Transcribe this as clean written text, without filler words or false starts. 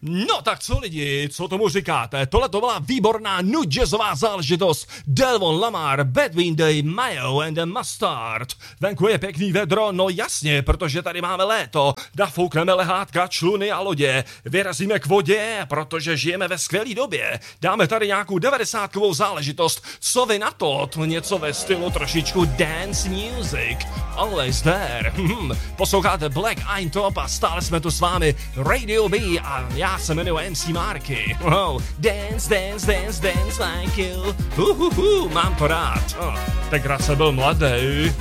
No tak co lidi, co tomu říkáte? Tohle to byla výborná nu jazzová záležitost. Delvon Lamar, Between the Mayo and the Mustard. Venku je pěkný vedro, no jasně, protože tady máme léto. Nafoukneme lehátka, čluny a lodě. Vyrazíme k vodě, protože žijeme ve skvělé době. Dáme tady nějakou 90kovou záležitost. Co vy na to? To něco ve stylu trošičku dance music. Always there. Posloucháte Black Eyed Top a stále jsme tu s vámi Radio B a já se jmenuji MC Marky. Dance, dance, dance, dance like you. Mám to rád. Tenkrát jsem byl mladý.